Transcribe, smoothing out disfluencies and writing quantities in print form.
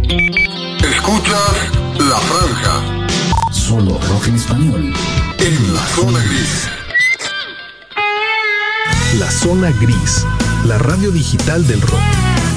Escuchas La Franja. Solo rock en español. En la zona gris. La Zona Gris, la radio digital del rock.